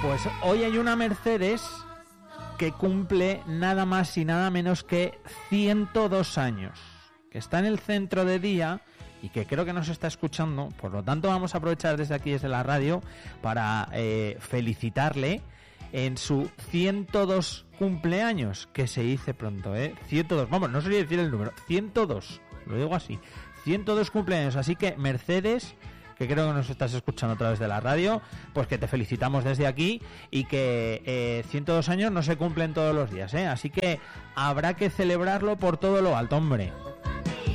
Pues hoy hay una Mercedes que cumple nada más y nada menos que 102 años, que está en el centro de día y que creo que nos está escuchando. Por lo tanto, vamos a aprovechar desde aquí, desde la radio, para felicitarle en su 102 cumpleaños, que se dice pronto, 102, vamos, no sé decir el número, 102, lo digo así, 102 cumpleaños. Así que Mercedes, que creo que nos estás escuchando a través de la radio, pues que te felicitamos desde aquí, y que 102 años no se cumplen todos los días, así que habrá que celebrarlo por todo lo alto, hombre.